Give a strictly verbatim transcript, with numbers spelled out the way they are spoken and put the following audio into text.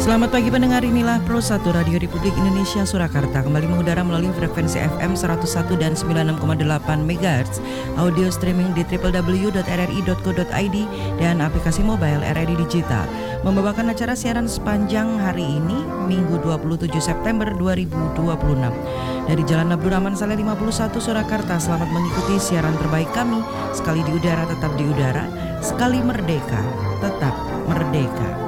Selamat pagi pendengar, inilah Pro satu Radio Republik Indonesia Surakarta kembali mengudara melalui frekuensi F M seratus satu dan sembilan puluh enam koma delapan megahertz, audio streaming di w w w dot r r i dot co dot i d dan aplikasi mobile R R I Digital. Membawakan acara siaran sepanjang hari ini, Minggu dua puluh tujuh September dua ribu dua puluh enam. Dari Jalan Abdurrahman Saleh lima puluh satu Surakarta, selamat mengikuti siaran terbaik kami. Sekali di udara tetap di udara, sekali merdeka tetap merdeka.